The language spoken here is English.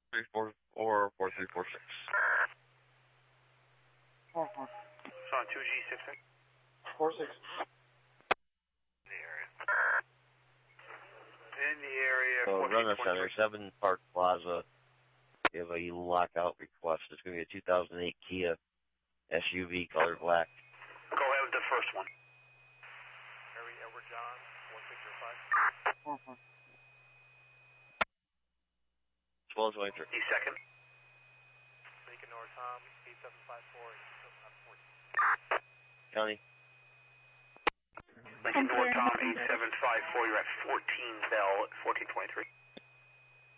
344 4346. It's on 2G6. 46. In the area. So Runner Center, 7 Park Plaza. You have a lockout request. It's going to be a 2008 Kia SUV, color black. Go ahead with the first one. Harry Edward John, 1605. 1223. The second. Lincoln North Tom, 8754, 14. County. Lincoln North Tom, 8754. You're at 14 Bell, 1423.